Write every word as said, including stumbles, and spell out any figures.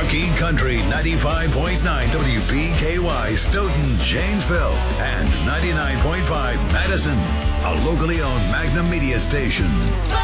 King Country ninety-five point nine W P K Y, Stoughton, Janesville, and ninety-nine point five Madison, a locally owned Magnum media station.